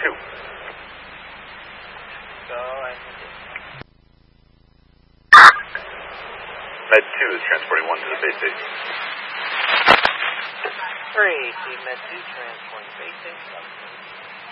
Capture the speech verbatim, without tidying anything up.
two. Go and... Med two is transporting one to the base station. three, Team Med two transporting base station.